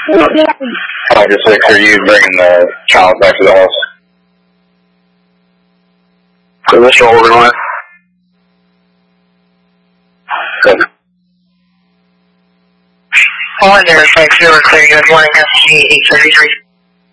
I'll just wait for you bringing the child back to the house. So this roll we're going. Good. 105 clear, good morning, SG 833.